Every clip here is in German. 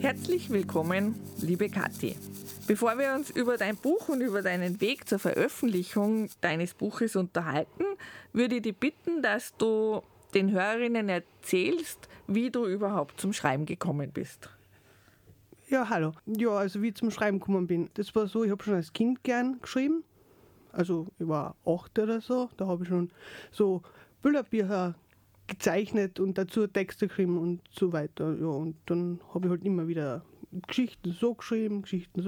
Herzlich willkommen, liebe Kathi. Bevor wir uns über dein Buch und über deinen Weg zur Veröffentlichung deines Buches unterhalten, würde ich dich bitten, dass du den Hörerinnen erzählst, wie du überhaupt zum Schreiben gekommen bist. Ja, hallo. Ja, also wie ich zum Schreiben gekommen bin. Das war so, ich habe schon als Kind gern geschrieben. Also ich war 8 oder so. Da habe ich schon so Bilderbücher gezeichnet und dazu Texte geschrieben und so weiter. Ja, und dann habe ich halt immer wieder Geschichten so geschrieben,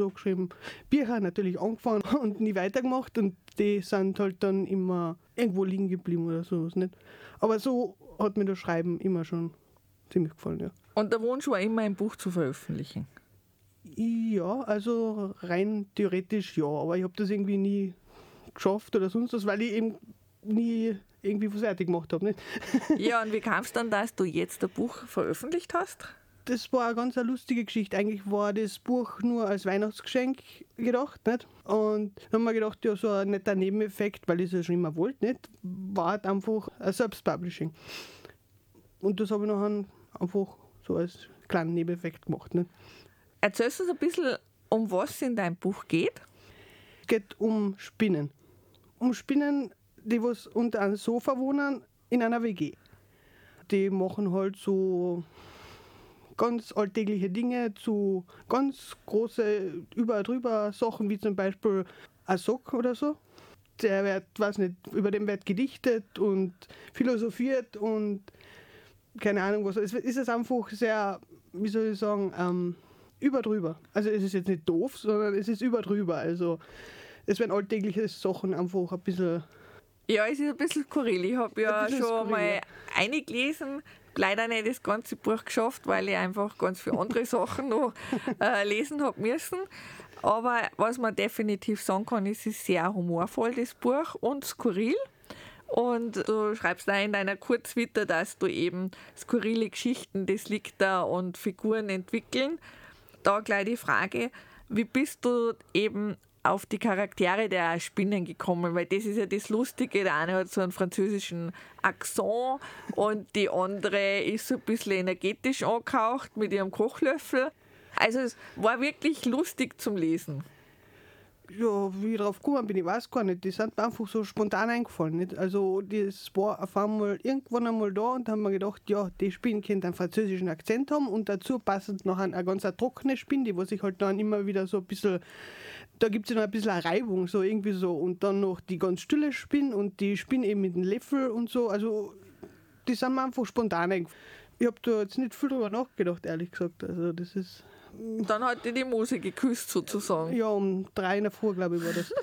Bücher natürlich angefangen und nie weitergemacht und die sind halt dann immer irgendwo liegen geblieben oder sowas, nicht? Aber so hat mir das Schreiben immer schon ziemlich gefallen, ja. Und der Wunsch war immer, ein Buch zu veröffentlichen? Ja, also rein theoretisch ja, aber ich habe das irgendwie nie geschafft oder sonst was, weil ich eben nie irgendwie was fertig gemacht habe. Nicht? Ja, und wie kam es dann, dass du jetzt ein Buch veröffentlicht hast? Das war eine ganz lustige Geschichte. Eigentlich war das Buch nur als Weihnachtsgeschenk gedacht. Nicht? Und dann haben wir gedacht, ja, so ein netter Nebeneffekt, weil ich es ja schon immer wollte, nicht? War halt einfach ein Selbstpublishing. Und das habe ich nachher einfach so als kleinen Nebeneffekt gemacht. Nicht? Erzählst du uns ein bisschen, um was es in deinem Buch geht? Es geht um Spinnen. Um Spinnen, die was unter einem Sofa wohnen in einer WG. Die machen halt so ganz alltägliche Dinge zu ganz große drüber Sachen, wie zum Beispiel ein Sock oder so. Der wird, weiß nicht, über den wird gedichtet und philosophiert und keine Ahnung was. Es ist einfach sehr, wie soll ich sagen, drüber. Also es ist jetzt nicht doof, sondern es ist drüber. Also es werden alltägliche Sachen einfach ein bisschen... Ja, es ist ein bisschen skurril. Ich habe ja schon skurril, mal ja. eingelesen, leider nicht das ganze Buch geschafft, weil ich einfach ganz viele andere Sachen noch lesen habe müssen. Aber was man definitiv sagen kann, es ist sehr humorvoll, das Buch, und skurril. Und du schreibst da in deiner Kurzvita, dass du eben skurrile Geschichten, das liegt da und Figuren entwickeln. Da gleich die Frage, wie bist du eben auf die Charaktere der Spinnen gekommen, weil das ist ja das Lustige, der eine hat so einen französischen Akzent und die andere ist so ein bisschen energetisch angehaucht mit ihrem Kochlöffel. Also es war wirklich lustig zum Lesen. Ja, wie ich drauf gekommen bin, ich weiß gar nicht. Die sind mir einfach so spontan eingefallen. Nicht? Also das war auf einmal irgendwann einmal da und haben wir gedacht, ja, die Spinne könnte einen französischen Akzent haben und dazu passend noch eine ganz trockene Spinne, die was sich halt dann immer wieder so ein bisschen, da gibt es ja noch ein bisschen eine Reibung, so irgendwie so. Und dann noch die ganz stille Spinne und die Spinne eben mit dem Löffel und so. Also die sind mir einfach spontan eingefallen. Ich habe da jetzt nicht viel drüber nachgedacht, ehrlich gesagt. Also das ist... Dann hat die Muse geküsst sozusagen. Ja, um 3 in der Früh, glaube ich, war das.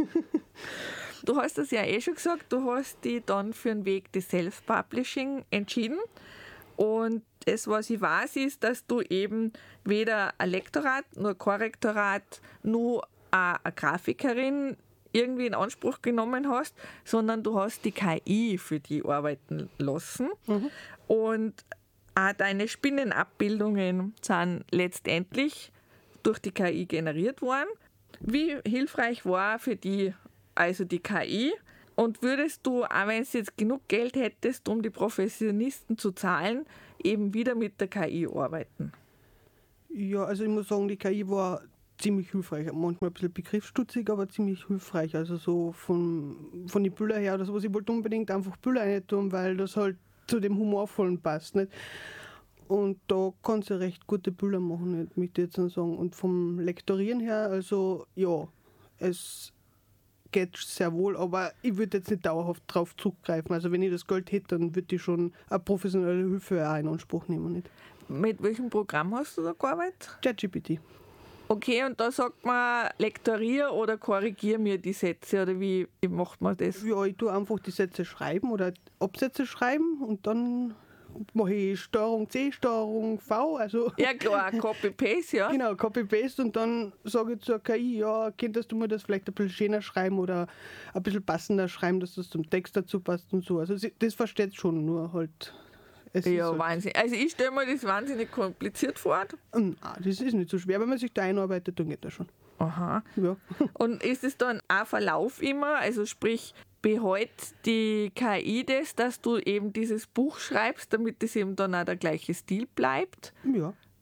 Du hast das ja schon gesagt, du hast dich dann für den Weg des Self-Publishing entschieden. Und das, was ich weiß, ist, dass du eben weder ein Lektorat, nur ein Korrektorat, nur eine Grafikerin irgendwie in Anspruch genommen hast, sondern du hast die KI für die arbeiten lassen. Und auch deine Spinnenabbildungen sind letztendlich durch die KI generiert worden. Wie hilfreich war für die also die KI? Und würdest du, auch wenn du jetzt genug Geld hättest, um die Professionisten zu zahlen, eben wieder mit der KI arbeiten? Ja, also ich muss sagen, die KI war ziemlich hilfreich. Manchmal ein bisschen begriffsstutzig, aber ziemlich hilfreich. Also so von den Bildern her oder sowas. Ich wollte unbedingt einfach Bilder rein tun, weil das halt zu dem Humorvollen passt. Nicht? Und da kann sie recht gute Bilder machen, nicht, möchte ich jetzt noch sagen. Und vom Lektorieren her, also ja, es geht sehr wohl, aber ich würde jetzt nicht dauerhaft drauf zurückgreifen. Also wenn ich das Geld hätte, dann würde ich schon eine professionelle Hilfe auch in Anspruch nehmen. Nicht? Mit welchem Programm hast du da gearbeitet? ChatGPT. Okay, und da sagt man, lektorier oder korrigier mir die Sätze, oder wie macht man das? Ja, ich tue einfach die Sätze schreiben oder Absätze schreiben und dann mache ich Steuerung C, Steuerung V, also... Ja klar, Copy-Paste, ja. Genau, Copy-Paste und dann sage ich zur KI, ja, könntest du mir das vielleicht ein bisschen schöner schreiben oder ein bisschen passender schreiben, dass das zum Text dazu passt und so. Also das versteht schon, nur halt... Ja, halt Wahnsinn. Also ich stelle mir das wahnsinnig kompliziert vor. Das ist nicht so schwer, wenn man sich da einarbeitet, dann geht das schon. Aha. Ja. Und ist es dann ein Verlauf immer, also sprich, behält die KI das, dass du eben dieses Buch schreibst, damit es eben dann auch der gleiche Stil bleibt? Ja.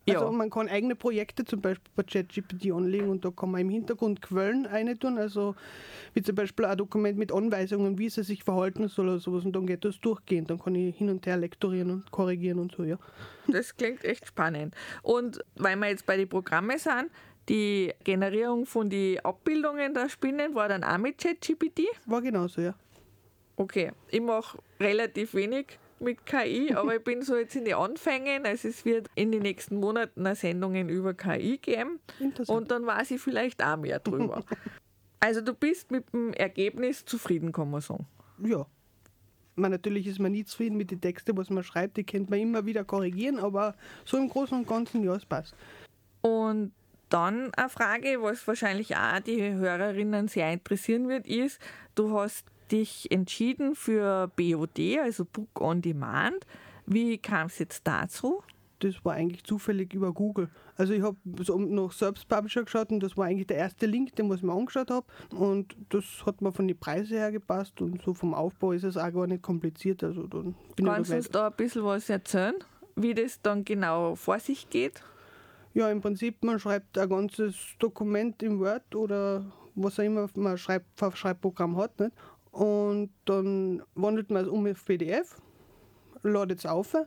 Also Ja. man kann eigene Projekte zum Beispiel bei ChatGPT anlegen und da kann man im Hintergrund Quellen reintun, also wie zum Beispiel ein Dokument mit Anweisungen, wie es sich verhalten soll oder sowas, und dann geht das durchgehend. Dann kann ich hin und her lektorieren und korrigieren und so, ja. Das klingt echt spannend. Und weil wir jetzt bei den Programmen sind, die Generierung von den Abbildungen der Spinnen war dann auch mit ChatGPT? War genauso, ja. Okay, ich mache relativ wenig mit KI, aber ich bin so jetzt in den Anfängen. Also es wird in den nächsten Monaten auch Sendungen über KI geben Interessant. und dann weiß ich vielleicht auch mehr drüber. Also du bist mit dem Ergebnis zufrieden, kann man sagen. Ja. Natürlich ist man nie zufrieden mit den Texten, was man schreibt, die könnte man immer wieder korrigieren, aber so im Großen und Ganzen, ja, es passt. Und dann eine Frage, was wahrscheinlich auch die Hörerinnen sehr interessieren wird, ist, du hast dich entschieden für BOD, also Book on Demand. Wie kam es jetzt dazu? Das war eigentlich zufällig über Google. Also ich habe so nach Selbstpublisher geschaut und das war eigentlich der erste Link, den was ich mir angeschaut habe. Und das hat mir von den Preisen her gepasst und so vom Aufbau ist es auch gar nicht kompliziert. Also dann bin Kannst du ich uns da ein bisschen was erzählen, wie das dann genau vor sich geht? Ja, im Prinzip, man schreibt ein ganzes Dokument im Word oder was auch immer man Schreibprogramm hat. Nicht? Und dann wandelt man es um auf PDF, ladet es auf.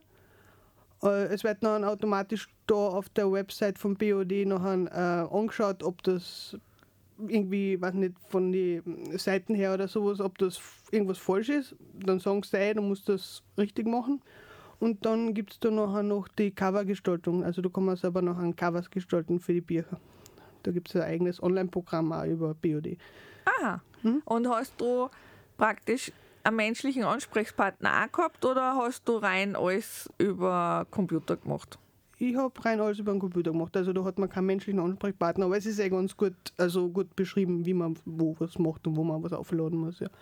Es wird dann automatisch da auf der Website vom BOD nachher angeschaut, ob das irgendwie, weiß nicht, von den Seiten her oder sowas, ob das irgendwas falsch ist. Dann sagen sie, du musst das richtig machen. Und dann gibt es da nachher noch die Covergestaltung. Also da kann man selber nachher Covers gestalten für die Bücher. Da gibt es ein eigenes Online-Programm auch über BOD. Aha. Und hast du praktisch einen menschlichen Ansprechpartner auch gehabt oder hast du rein alles über Computer gemacht? Ich habe rein alles über den Computer gemacht, also da hat man keinen menschlichen Ansprechpartner, aber es ist ganz gut, also gut beschrieben, wie man wo was macht und wo man was aufladen muss. Ja.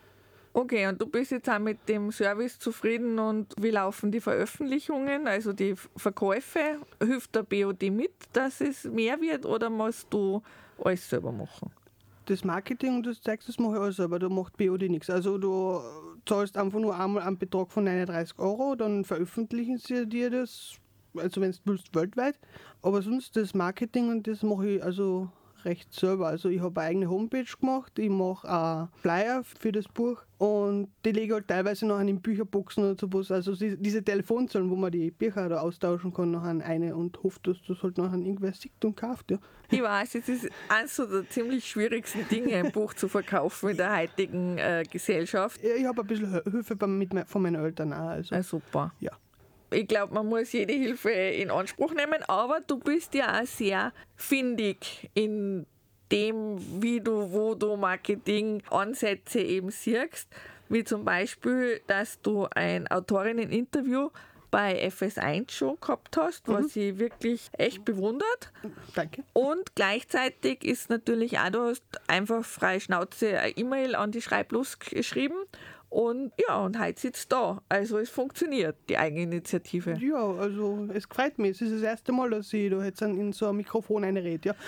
Okay, und du bist jetzt auch mit dem Service zufrieden und wie laufen die Veröffentlichungen, also die Verkäufe? Hilft der BOD mit, dass es mehr wird oder musst du alles selber machen? Das Marketing und das Zeugs, das mache ich alles selber, da macht BOD nichts. Also du zahlst einfach nur einmal einen Betrag von 39 €, dann veröffentlichen sie dir das, also wenn du willst, weltweit. Aber sonst das Marketing und das mache ich also recht selber. Also ich habe eine eigene Homepage gemacht, ich mache auch Flyer für das Buch und die lege halt teilweise noch in Bücherboxen oder sowas. Also diese Telefonzellen, wo man die Bücher da austauschen kann, noch eine und hofft, dass das halt nachher irgendwer sieht und kauft. Ja. Ich weiß, es ist eines der ziemlich schwierigsten Dinge, ein Buch zu verkaufen in der heutigen Gesellschaft. Ich habe ein bisschen Hilfe von meinen Eltern auch. Also. Super. Ja. Ich glaube, man muss jede Hilfe in Anspruch nehmen, aber du bist ja auch sehr findig in dem, wo du Marketing-Ansätze eben siehst, wie zum Beispiel, dass du ein Autorinnen-Interview bei FS1 schon gehabt hast, was ich wirklich echt bewundert. Danke. Und gleichzeitig ist natürlich auch, du hast einfach frei Schnauze eine E-Mail an die Schreiblust geschrieben und ja, und heute sitzt da. Also es funktioniert, die Eigeninitiative. Ja, also es freut mich. Es ist das erste Mal, dass ich da jetzt in so ein Mikrofon reinrede. Ja.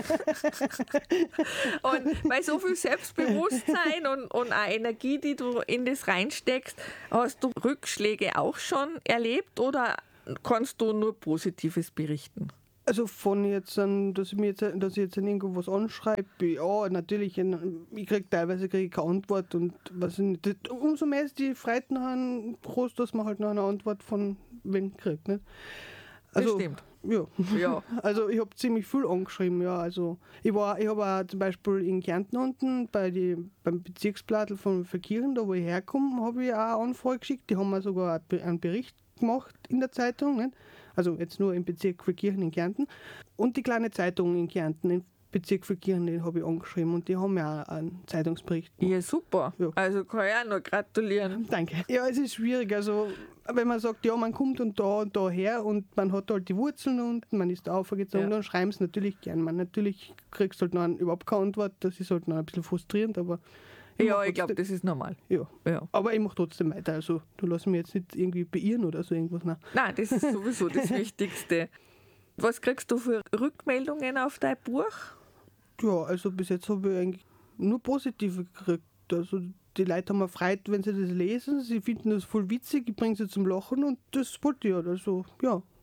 Und bei so viel Selbstbewusstsein und auch Energie, die du in das reinsteckst, hast du Rückschläge auch schon erlebt oder kannst du nur Positives berichten? Also von jetzt an, dass ich jetzt an irgendwo was anschreibe, ja, natürlich, ich kriege teilweise keine Antwort und was nicht. Umso mehr ist die Freude nachher groß, dass man halt noch eine Antwort von wem kriegt. Nicht? Also, Das stimmt. Ja. Also ich habe ziemlich viel angeschrieben, ja. Also ich habe auch zum Beispiel in Kärnten unten beim Bezirksblatt von Verkirchen, da wo ich herkomme, habe ich auch eine Anfrage geschickt. Die haben mir sogar einen Bericht gemacht in der Zeitung, nicht? Also jetzt nur im Bezirk Verkirchen in Kärnten. Und die kleine Zeitung in Kärnten, im Bezirk Verkirchen, den habe ich angeschrieben und die haben mir auch einen Zeitungsbericht gemacht. Ja, super. Ja. Also kann ich auch nur gratulieren. Danke. Ja, es ist schwierig. Also, wenn man sagt, ja, man kommt und da her und man hat halt die Wurzeln unten, man ist da aufgezogen, dann schreiben sie natürlich gern. Natürlich kriegst du halt noch überhaupt keine Antwort, das ist halt noch ein bisschen frustrierend, aber. Ja, ich glaube, das ist normal. Ja. Ja. Aber ich mache trotzdem weiter. Also, du lässt mich jetzt nicht irgendwie beirren oder so irgendwas. Nein. Nein, das ist sowieso das Wichtigste. Was kriegst du für Rückmeldungen auf dein Buch? Ja, also bis jetzt habe ich eigentlich nur positive gekriegt. Also die Leute haben mir gefreut, wenn sie das lesen. Sie finden das voll witzig, ich bringe sie zum Lachen und das wollte ich halt. Also ja,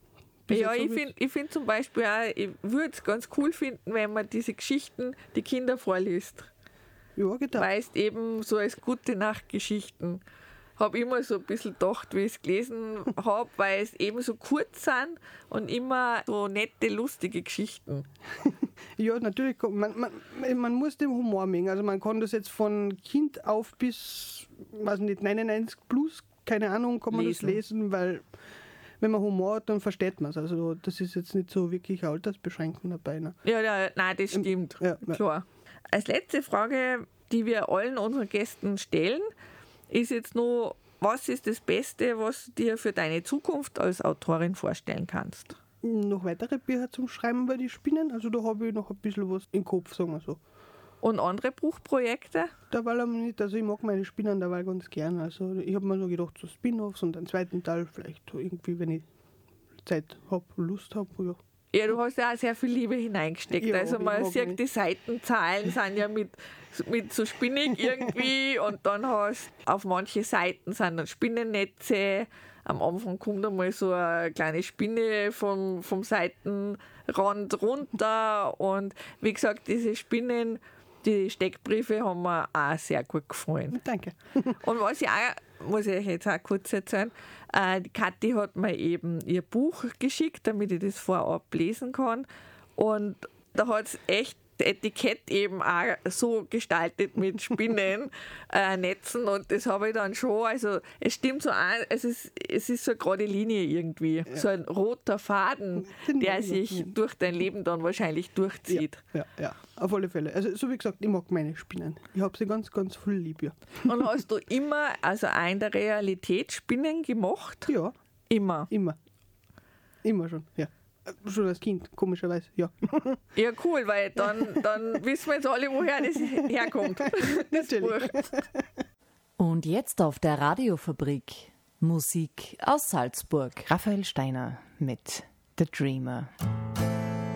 Ja, ich find zum Beispiel auch, ich würde es ganz cool finden, wenn man diese Geschichten die Kinder vorliest. Ja, genau. Weil es eben so als gute Nachtgeschichten habe immer so ein bisschen gedacht, wie ich es gelesen habe, weil es eben so kurz sind und immer so nette, lustige Geschichten. Ja, natürlich, man muss den Humor mengen. Also man kann das jetzt von Kind auf bis, weiß nicht, 99 plus, keine Ahnung, kann man das lesen, weil wenn man Humor hat, dann versteht man es. Also das ist jetzt nicht so wirklich eine Altersbeschränkung dabei. Ne? Ja, nein, das stimmt. Ja. Klar. Als letzte Frage, die wir allen unseren Gästen stellen, ist jetzt nur, was ist das Beste, was du dir für deine Zukunft als Autorin vorstellen kannst? Noch weitere Bücher zum Schreiben über die Spinnen. Also da habe ich noch ein bisschen was im Kopf, sagen wir so. Und andere Buchprojekte? Derweil aber nicht. Also ich mag meine Spinnen derweil ganz gern. Also ich habe mir so gedacht, so Spin-Offs und einen zweiten Teil vielleicht irgendwie, wenn ich Zeit habe, Lust habe. Ja. Ja, du hast ja auch sehr viel Liebe hineingesteckt. Ja, also man sieht, die Seitenzahlen sind ja mit so spinnig irgendwie und dann hast auf manche Seiten sind dann Spinnennetze. Am Anfang kommt einmal so eine kleine Spinne vom Seitenrand runter und wie gesagt, diese Spinnen, die Steckbriefe haben mir auch sehr gut gefallen. Danke. Und was ich auch, muss ich euch jetzt auch kurz erzählen, die Kathi hat mir eben ihr Buch geschickt, damit ich das vorab lesen kann. Und da hat es echt das Etikett eben auch so gestaltet mit Spinnennetzen und das habe ich dann schon, also es stimmt so an, es ist so eine gerade Linie irgendwie, ja. So ein roter Faden, der sich durch dein Leben dann wahrscheinlich durchzieht. Ja, auf alle Fälle. Also so wie gesagt, ich mag meine Spinnen. Ich habe sie ganz, ganz voll lieb, ja. Und hast du immer, also auch in der Realität Spinnen gemacht? Ja. Immer? Immer schon, ja. Schon als Kind, komischerweise, ja. Ja, cool, weil dann wissen wir jetzt alle, woher das herkommt. Natürlich. Und jetzt auf der Radiofabrik Musik aus Salzburg. Raphael Steiner mit The Dreamer.